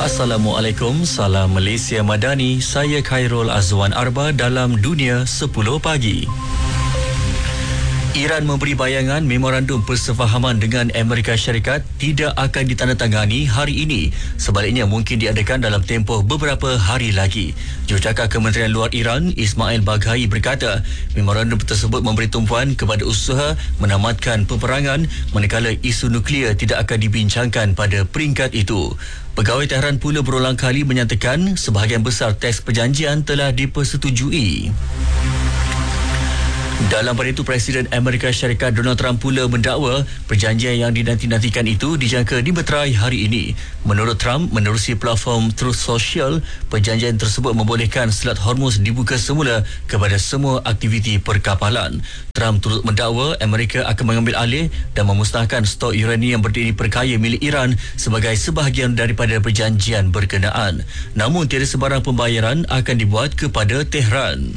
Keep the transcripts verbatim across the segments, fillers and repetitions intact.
Assalamualaikum, salam Malaysia Madani. Saya Khairul Azwan Arba dalam Dunia sepuluh Pagi. Iran memberi bayangan memorandum persefahaman dengan Amerika Syarikat tidak akan ditandatangani hari ini. Sebaliknya mungkin diadakan dalam tempoh beberapa hari lagi. Jurucakap Kementerian Luar Iran, Ismail Baghai berkata, memorandum tersebut memberi tumpuan kepada usaha menamatkan peperangan manakala isu nuklear tidak akan dibincangkan pada peringkat itu. Pegawai Tehran pula berulang kali menyatakan sebahagian besar teks perjanjian telah dipersetujui. Dalam pada itu, Presiden Amerika Syarikat Donald Trump pula mendakwa perjanjian yang dinanti-nantikan itu dijangka dimeterai hari ini. Menurut Trump, menerusi platform Truth Social, perjanjian tersebut membolehkan Selat Hormuz dibuka semula kepada semua aktiviti perkapalan. Trump turut mendakwa Amerika akan mengambil alih dan memusnahkan stok uranium berdiri perkaya milik Iran sebagai sebahagian daripada perjanjian berkenaan. Namun, tiada sebarang pembayaran akan dibuat kepada Tehran.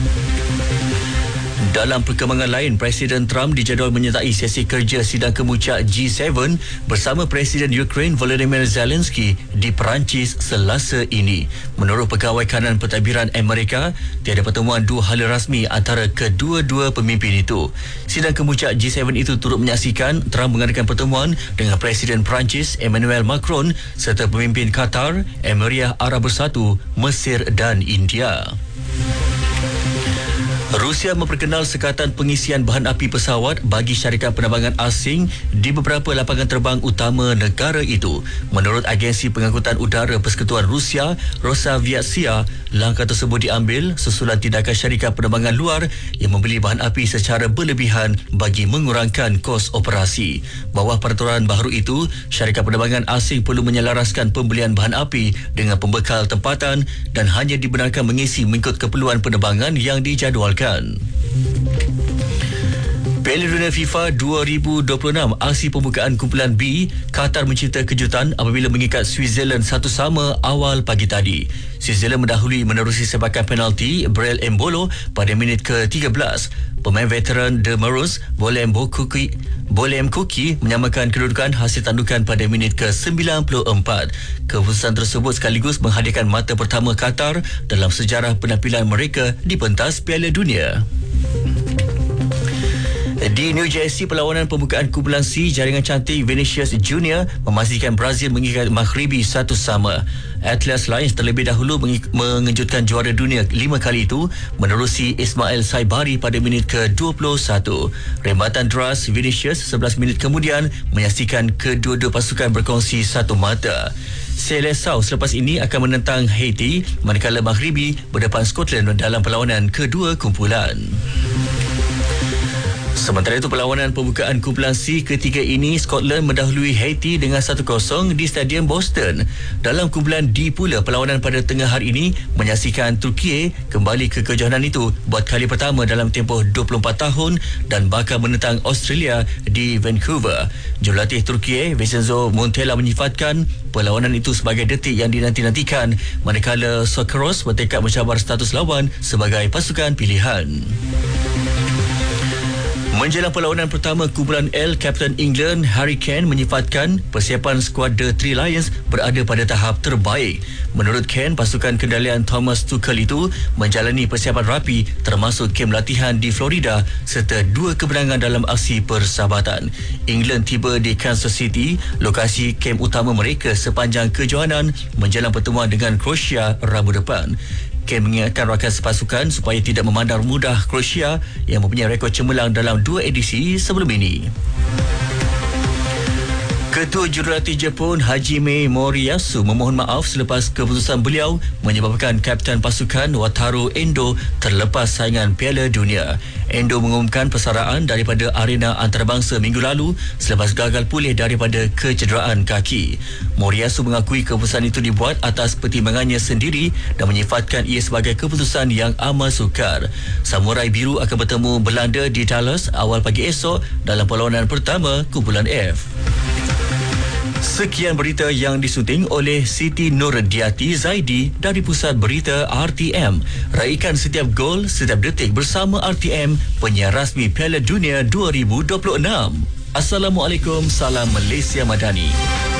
Dalam perkembangan lain, Presiden Trump dijadual menyertai sesi kerja sidang kemuncak G tujuh bersama Presiden Ukraine Volodymyr Zelensky di Perancis Selasa ini. Menurut Pegawai Kanan Pentadbiran Amerika, tiada pertemuan dua hala rasmi antara kedua-dua pemimpin itu. Sidang kemuncak G tujuh itu turut menyaksikan Trump mengadakan pertemuan dengan Presiden Perancis Emmanuel Macron serta pemimpin Qatar, Emirat Arab Bersatu, Mesir dan India. Rusia memperkenal sekatan pengisian bahan api pesawat bagi syarikat penerbangan asing di beberapa lapangan terbang utama negara itu. Menurut Agensi Pengangkutan Udara Persekutuan Rusia, Rosaviatsia, langkah tersebut diambil susulan tindakan syarikat penerbangan luar yang membeli bahan api secara berlebihan bagi mengurangkan kos operasi. Bawah peraturan baru itu, syarikat penerbangan asing perlu menyelaraskan pembelian bahan api dengan pembekal tempatan dan hanya dibenarkan mengisi mengikut keperluan penerbangan yang dijadualkan. Piala Dunia FIFA dua ribu dua puluh enam, aksi pembukaan kumpulan B, Qatar mencipta kejutan apabila mengikat Switzerland satu sama awal pagi tadi. Switzerland mendahului menerusi sepakan penalti Brel Embolo pada minit ke tiga belas. Pemain veteran The Maroons, Bolem Kuki, Bolem Kuki menyamakan kedudukan hasil tandukan pada minit ke sembilan puluh empat. Keputusan tersebut sekaligus menghadirkan mata pertama Qatar dalam sejarah penampilan mereka di pentas Piala Dunia. Di New Jersey, perlawanan pembukaan kumpulan C jaringan cantik Vinicius Junior memastikan Brazil mengikat Maghribi satu sama. Atlas Lions terlebih dahulu mengejutkan juara dunia lima kali itu menerusi Ismail Saibari pada minit ke dua puluh satu. Rembatan deras Vinicius sebelas minit kemudian menyaksikan kedua-dua pasukan berkongsi satu mata. Seleção selepas ini akan menentang Haiti manakala Maghribi berdepan Scotland dalam perlawanan kedua kumpulan. Sementara itu, perlawanan pembukaan kumpulan C ketiga ini, Scotland mendahului Haiti dengan satu kosong di Stadium Boston. Dalam kumpulan D pula, perlawanan pada tengah hari ini menyaksikan Turki kembali ke kejohanan itu buat kali pertama dalam tempoh dua puluh empat tahun dan bakal menentang Australia di Vancouver. Jurulatih Turki Vincenzo Montella menyifatkan perlawanan itu sebagai detik yang dinanti-nantikan manakala Sokeros bertekad mencabar status lawan sebagai pasukan pilihan. Menjelang perlawanan pertama kumpulan L, Kapten England Harry Kane menyifatkan persiapan skuad The Three Lions berada pada tahap terbaik. Menurut Kane, pasukan kendalian Thomas Tuchel itu menjalani persiapan rapi termasuk kem latihan di Florida serta dua kemenangan dalam aksi persahabatan. England tiba di Kansas City, lokasi kem utama mereka sepanjang kejohanan menjelang pertemuan dengan Croatia Rabu depan. Kane mengingatkan rakan sepasukan supaya tidak memandang mudah Croatia yang mempunyai rekod cemerlang dalam dua edisi sebelum ini. Ketua Jurulatih Jepun Hajime Moriyasu memohon maaf selepas keputusan beliau menyebabkan Kapten pasukan Wataru Endo terlepas saingan Piala Dunia. Endo mengumumkan persaraan daripada arena antarabangsa minggu lalu selepas gagal pulih daripada kecederaan kaki. Moriyasu mengakui keputusan itu dibuat atas pertimbangannya sendiri dan menyifatkan ia sebagai keputusan yang amat sukar. Samurai Biru akan bertemu Belanda di Dallas awal pagi esok dalam perlawanan pertama kumpulan F. Sekian berita yang disunting oleh Siti Nurdiati Zaidi dari Pusat Berita R T M. Raikan setiap gol, setiap detik bersama R T M, penyiar rasmi Piala Dunia dua ribu dua puluh enam. Assalamualaikum, salam Malaysia Madani.